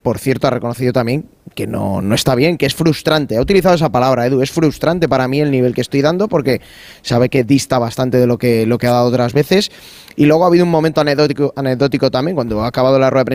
por cierto, ha reconocido también que no está bien, que es frustrante. Ha utilizado esa palabra, Edu. Es frustrante para mí el nivel que estoy dando porque sabe que dista bastante de lo que ha dado otras veces. Y luego ha habido un momento anecdótico también, cuando ha acabado la rueda de prensa